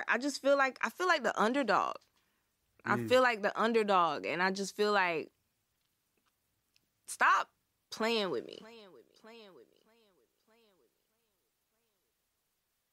part. I feel like the underdog. I feel like the underdog, and I just feel like stop playing with me.